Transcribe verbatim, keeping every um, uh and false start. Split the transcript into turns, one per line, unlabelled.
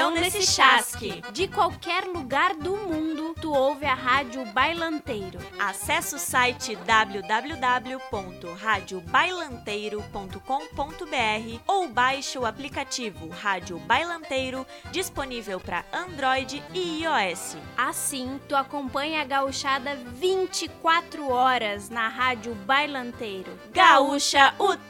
Então nesse chasque,
De qualquer lugar do mundo, tu ouve a Rádio Bailanteiro.
acesse o site w w w ponto rádio bailanteiro ponto com ponto b r ou baixe o aplicativo Rádio Bailanteiro, disponível para Android e iOS.
Assim, tu acompanha a gauchada vinte e quatro horas na Rádio Bailanteiro.
Gaúcha, o